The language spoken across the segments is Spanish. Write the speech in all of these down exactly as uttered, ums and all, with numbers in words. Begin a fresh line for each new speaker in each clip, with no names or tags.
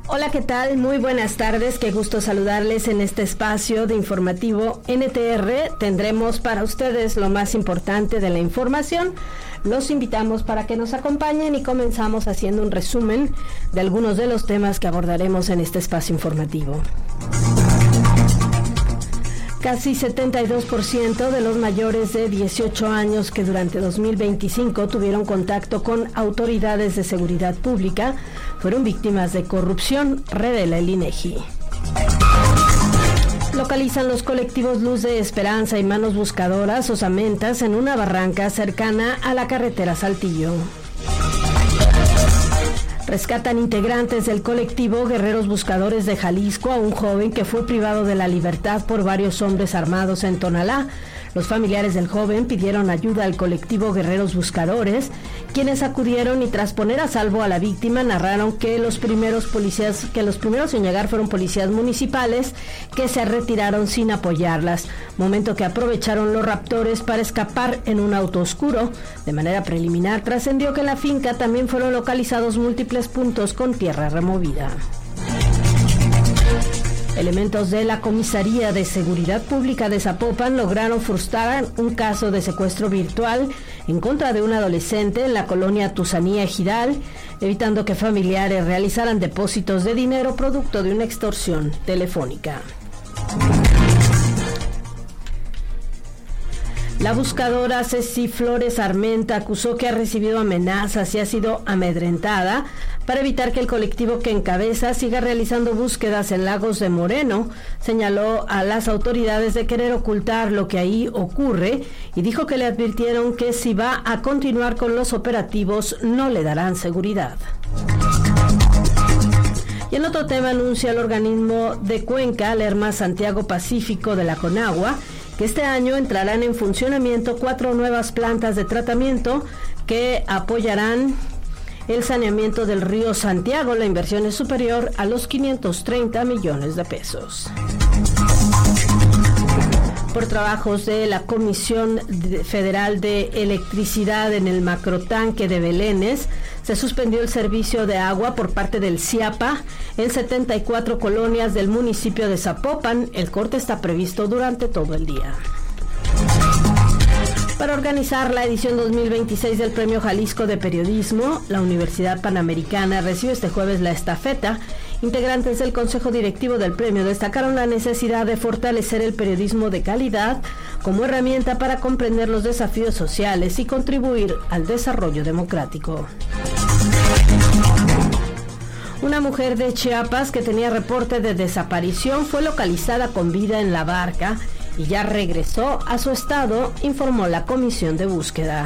Hola, ¿qué tal? Muy buenas tardes, qué gusto saludarles en este espacio de informativo N T R. Tendremos para ustedes lo más importante de la información. Los invitamos para que nos acompañen y comenzamos haciendo un resumen de algunos de los temas que abordaremos en este espacio informativo. Casi setenta y dos por ciento de los mayores de dieciocho años que durante dos mil veinticinco tuvieron contacto con autoridades de seguridad pública fueron víctimas de corrupción, revela el INEGI. Localizan los colectivos Luz de Esperanza y Manos Buscadoras osamentas en una barranca cercana a la carretera Saltillo. Rescatan integrantes del colectivo Guerreros Buscadores de Jalisco a un joven que fue privado de la libertad por varios hombres armados en Tonalá. Los familiares del joven pidieron ayuda al colectivo Guerreros Buscadores, quienes acudieron y tras poner a salvo a la víctima narraron que los primeros policías, que los primeros en llegar fueron policías municipales que se retiraron sin apoyarlas, momento que aprovecharon los raptores para escapar en un auto oscuro. De manera preliminar trascendió que en la finca también fueron localizados múltiples puntos con tierra removida. Elementos de la Comisaría de Seguridad Pública de Zapopan lograron frustrar un caso de secuestro virtual en contra de un adolescente en la colonia Tusanía Ejidal, evitando que familiares realizaran depósitos de dinero producto de una extorsión telefónica. La buscadora Ceci Flores Armenta acusó que ha recibido amenazas y ha sido amedrentada para evitar que el colectivo que encabeza siga realizando búsquedas en Lagos de Moreno. Señaló a las autoridades de querer ocultar lo que ahí ocurre y dijo que le advirtieron que si va a continuar con los operativos no le darán seguridad. Y en otro tema anuncia el organismo de Cuenca, Lerma Santiago Pacífico de la Conagua, que este año entrarán en funcionamiento cuatro nuevas plantas de tratamiento que apoyarán el saneamiento del río Santiago. La inversión es superior a los quinientos treinta millones de pesos. Por trabajos de la Comisión Federal de Electricidad en el macrotanque de Belénes, se suspendió el servicio de agua por parte del CIAPA en setenta y cuatro colonias del municipio de Zapopan. El corte está previsto durante todo el día. Para organizar la edición dos mil veintiséis del Premio Jalisco de Periodismo, la Universidad Panamericana recibe este jueves la estafeta. Integrantes del Consejo Directivo del Premio destacaron la necesidad de fortalecer el periodismo de calidad como herramienta para comprender los desafíos sociales y contribuir al desarrollo democrático. Una mujer de Chiapas que tenía reporte de desaparición fue localizada con vida en la barca y ya regresó a su estado, informó la Comisión de Búsqueda.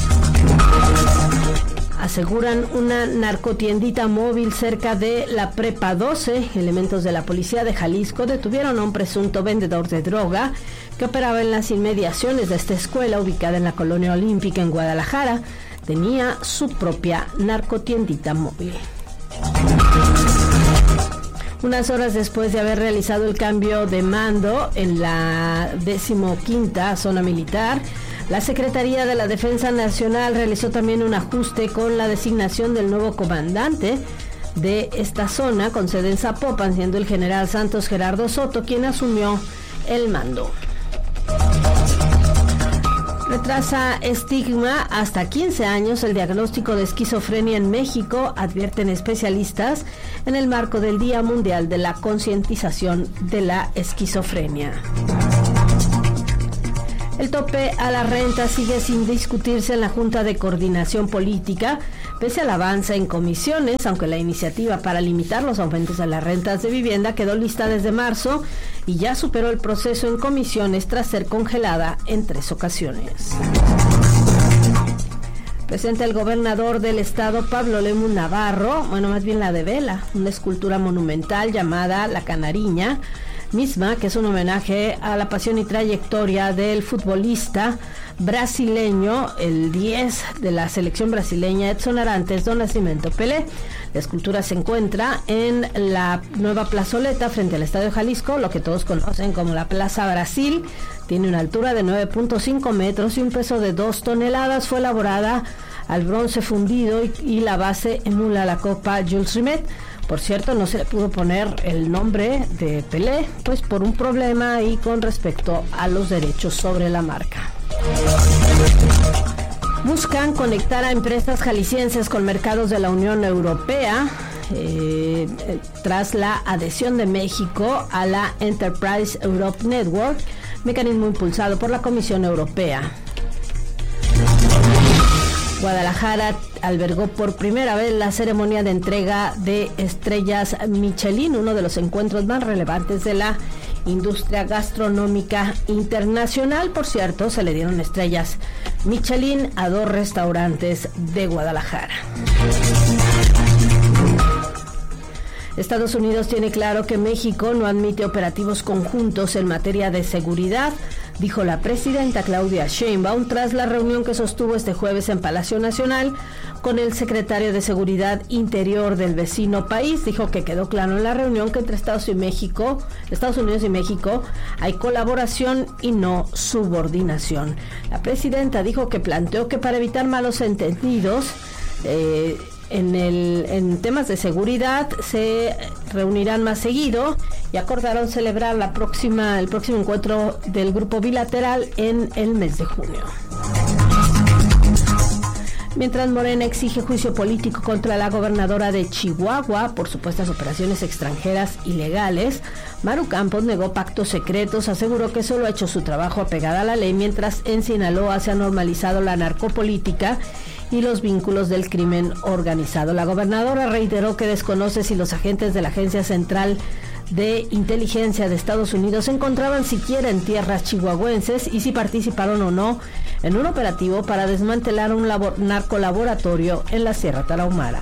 Aseguran una narcotiendita móvil cerca de la Prepa doce. Elementos de la policía de Jalisco detuvieron a un presunto vendedor de droga que operaba en las inmediaciones de esta escuela ubicada en la Colonia Olímpica en Guadalajara. Tenía su propia narcotiendita móvil. Unas horas después de haber realizado el cambio de mando en la decimoquinta zona militar, la Secretaría de la Defensa Nacional realizó también un ajuste con la designación del nuevo comandante de esta zona, con sede en Zapopan, siendo el general Santos Gerardo Soto quien asumió el mando. Retrasa estigma hasta quince años el diagnóstico de esquizofrenia en México, advierten especialistas en el marco del Día Mundial de la Concientización de la Esquizofrenia. El tope a la renta sigue sin discutirse en la Junta de Coordinación Política, pese al avance en comisiones, aunque la iniciativa para limitar los aumentos de las rentas de vivienda quedó lista desde marzo y ya superó el proceso en comisiones tras ser congelada en tres ocasiones. Presenta el gobernador del estado, Pablo Lemus Navarro, bueno, más bien la de Vela, una escultura monumental llamada La Canariña, misma que es un homenaje a la pasión y trayectoria del futbolista brasileño, el diez de la selección brasileña, Edson Arantes do Nascimento Pelé. La escultura se encuentra en la nueva plazoleta frente al Estadio Jalisco, lo que todos conocen como la Plaza Brasil. Tiene una altura de nueve punto cinco metros y un peso de dos toneladas. Fue elaborada al bronce fundido y, y la base emula la copa Jules Rimet. Por cierto, no se le pudo poner el nombre de Pelé, pues por un problema ahí con respecto a los derechos sobre la marca. Buscan conectar a empresas jaliscienses con mercados de la Unión Europea eh, eh, tras la adhesión de México a la Enterprise Europe Network, mecanismo impulsado por la Comisión Europea. Guadalajara albergó por primera vez la ceremonia de entrega de estrellas Michelin, uno de los encuentros más relevantes de la industria gastronómica internacional. Por cierto, se le dieron estrellas Michelin a dos restaurantes de Guadalajara. Estados Unidos tiene claro que México no admite operativos conjuntos en materia de seguridad, dijo la presidenta Claudia Sheinbaum tras la reunión que sostuvo este jueves en Palacio Nacional con el secretario de Seguridad Interior del vecino país. Dijo que quedó claro en la reunión que entre Estados y México, Estados Unidos y México hay colaboración y no subordinación. La presidenta dijo que planteó que para evitar malos entendidos, eh, En, el, en temas de seguridad se reunirán más seguido y acordaron celebrar la próxima, el próximo encuentro del grupo bilateral en el mes de junio. Mientras Morena exige juicio político contra la gobernadora de Chihuahua por supuestas operaciones extranjeras ilegales, Maru Campos negó pactos secretos, aseguró que solo ha hecho su trabajo apegada a la ley, mientras en Sinaloa se ha normalizado la narcopolítica y los vínculos del crimen organizado. La gobernadora reiteró que desconoce si los agentes de la Agencia Central de Inteligencia de Estados Unidos se encontraban siquiera en tierras chihuahuenses y si participaron o no en un operativo para desmantelar un labor- narcolaboratorio en la Sierra Tarahumara.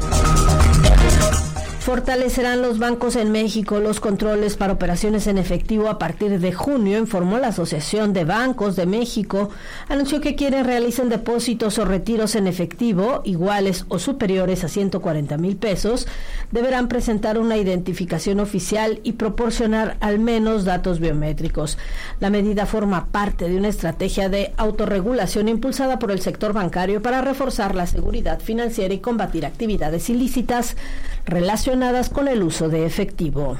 Fortalecerán los bancos en México los controles para operaciones en efectivo a partir de junio, informó la Asociación de Bancos de México. Anunció que quienes realicen depósitos o retiros en efectivo iguales o superiores a ciento cuarenta mil pesos deberán presentar una identificación oficial y proporcionar al menos datos biométricos. La medida forma parte de una estrategia de autorregulación impulsada por el sector bancario para reforzar la seguridad financiera y combatir actividades ilícitas relacionadas con el uso de efectivo.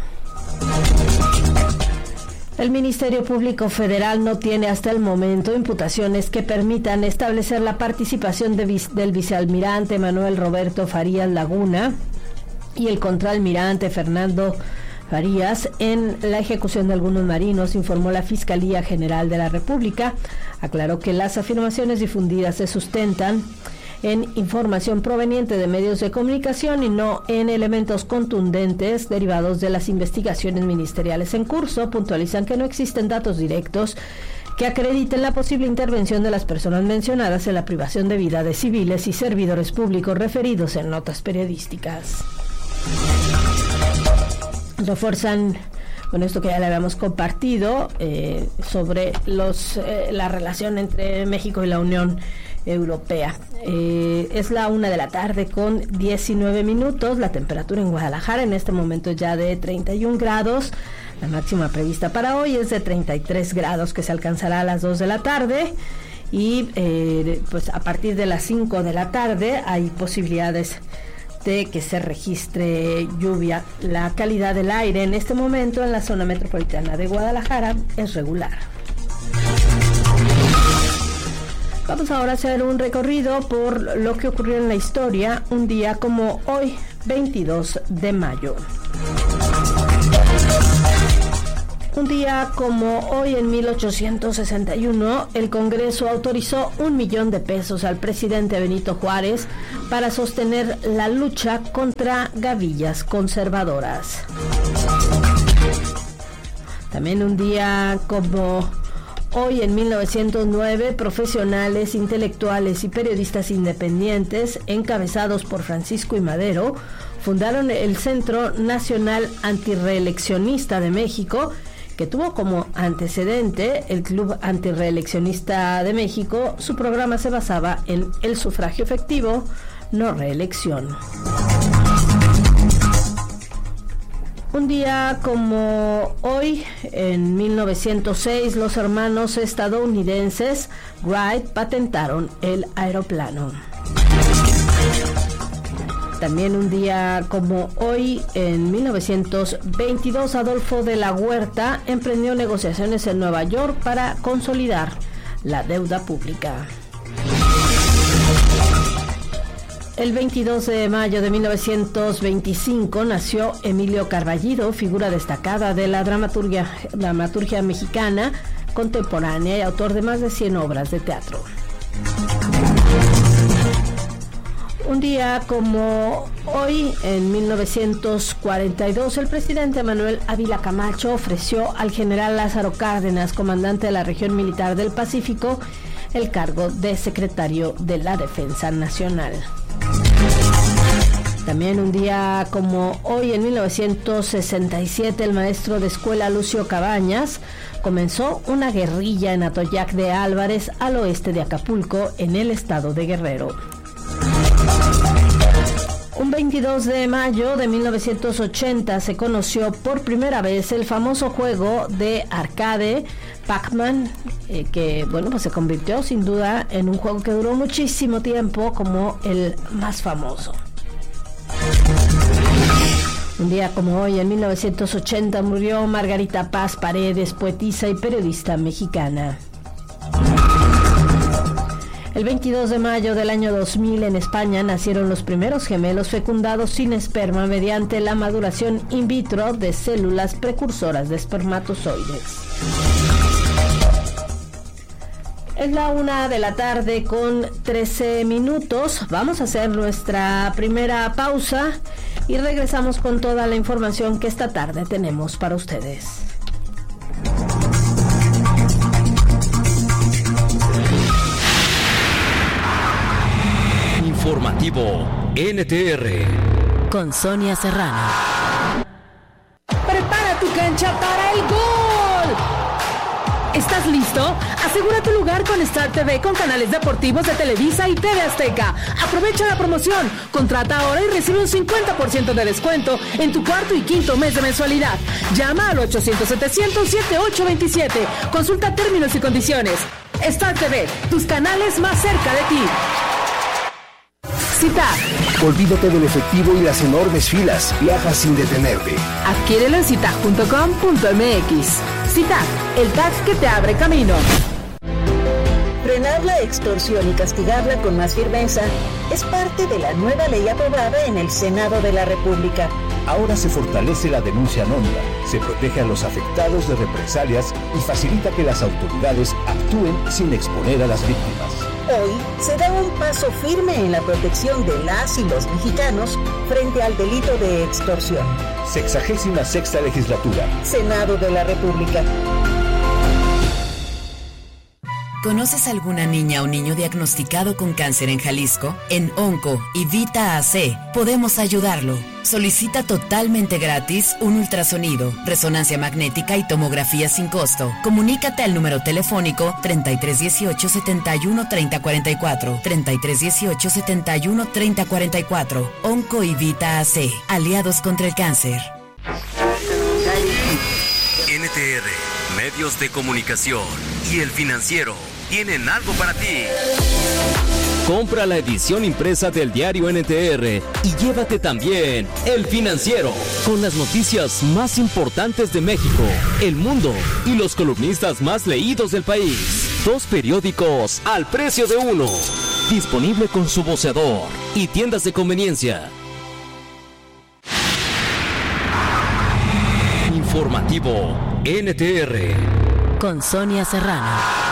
El Ministerio Público Federal no tiene hasta el momento imputaciones que permitan establecer la participación de, del vicealmirante Manuel Roberto Farías Laguna y el contraalmirante Fernando Farías en la ejecución de algunos marinos, informó la Fiscalía General de la República. Aclaró que las afirmaciones difundidas se sustentan en información proveniente de medios de comunicación y no en elementos contundentes derivados de las investigaciones ministeriales en curso. Puntualizan que no existen datos directos que acrediten la posible intervención de las personas mencionadas en la privación de vida de civiles y servidores públicos referidos en notas periodísticas. Refuerzan con esto que ya le habíamos compartido eh, sobre los eh, la relación entre México y la Unión Europea. Eh, es la una de la tarde con diecinueve minutos, la temperatura en Guadalajara en este momento ya de treinta y un grados, la máxima prevista para hoy es de treinta y tres grados que se alcanzará a las dos de la tarde y eh, pues a partir de las cinco de la tarde hay posibilidades de que se registre lluvia. La calidad del aire en este momento en la zona metropolitana de Guadalajara es regular. Vamos ahora a hacer un recorrido por lo que ocurrió en la historia un día como hoy, veintidós de mayo. Un día como hoy, en mil ochocientos sesenta y uno, el Congreso autorizó un millón de pesos al presidente Benito Juárez para sostener la lucha contra gavillas conservadoras. También un día como hoy, en mil novecientos nueve, profesionales, intelectuales y periodistas independientes, encabezados por Francisco I. Madero, fundaron el Centro Nacional Antirreeleccionista de México, que tuvo como antecedente el Club Antirreeleccionista de México. Su programa se basaba en el sufragio efectivo, no reelección. Un día como hoy, en mil novecientos seis, los hermanos estadounidenses Wright patentaron el aeroplano. También un día como hoy, en mil novecientos veintidós, Adolfo de la Huerta emprendió negociaciones en Nueva York para consolidar la deuda pública. El veintidós de mayo de mil novecientos veinticinco nació Emilio Carballido, figura destacada de la dramaturgia, dramaturgia mexicana contemporánea y autor de más de cien obras de teatro. Un día como hoy, en mil novecientos cuarenta y dos, el presidente Manuel Ávila Camacho ofreció al general Lázaro Cárdenas, comandante de la región militar del Pacífico, el cargo de secretario de la Defensa Nacional. También un día como hoy, en mil novecientos sesenta y siete, el maestro de escuela Lucio Cabañas comenzó una guerrilla en Atoyac de Álvarez, al oeste de Acapulco, en el estado de Guerrero. Un veintidós de mayo de mil novecientos ochenta se conoció por primera vez el famoso juego de arcade Pac-Man, eh, que bueno, pues se convirtió sin duda en un juego que duró muchísimo tiempo como el más famoso. Un día como hoy, en mil novecientos ochenta, murió Margarita Paz Paredes, poetisa y periodista mexicana. El veintidós de mayo del año dos mil, en España, nacieron los primeros gemelos fecundados sin esperma mediante la maduración in vitro de células precursoras de espermatozoides. Es la una de la tarde con trece minutos. Vamos a hacer nuestra primera pausa y regresamos con toda la información que esta tarde tenemos para ustedes.
Informativo N T R
con Sonia Serrano.
Prepara tu cancha para el gol. ¿Estás listo? Asegura tu lugar con Star T V con canales deportivos de Televisa y T V Azteca. Aprovecha la promoción. Contrata ahora y recibe un cincuenta por ciento de descuento en tu cuarto y quinto mes de mensualidad. Llama al ochocientos setecientos setenta y ocho veintisiete. Consulta términos y condiciones. Star T V, tus canales más cerca de ti. Citac.
Olvídate del efectivo y las enormes filas. Viaja sin detenerte.
Adquiérelo en citac punto com punto m x. Citac, el tax que te abre camino.
Frenar la extorsión y castigarla con más firmeza es parte de la nueva ley aprobada en el Senado de la República.
Ahora se fortalece la denuncia anónima, se protege a los afectados de represalias y facilita que las autoridades actúen sin exponer a las víctimas.
Hoy se da un paso firme en la protección de las y los mexicanos frente al delito de extorsión.
Sexagésima sexta legislatura.
Senado de la República.
¿Conoces alguna niña o niño diagnosticado con cáncer en Jalisco? En Onco y Vita A C podemos ayudarlo. Solicita totalmente gratis un ultrasonido, resonancia magnética y tomografía sin costo. Comunícate al número telefónico treinta y tres dieciocho setenta y uno treinta cuarenta y cuatro, treinta y tres dieciocho setenta y uno treinta cuarenta y cuatro. Onco y Vita A C, aliados contra el cáncer.
N T R, medios de comunicación y El Financiero tienen algo para ti. Compra la edición impresa del diario N T R y llévate también El Financiero, con las noticias más importantes de México, el mundo y los columnistas más leídos del país. Dos periódicos al precio de uno. Disponible con su voceador y tiendas de conveniencia. Informativo N T R
con Sonia Serrano.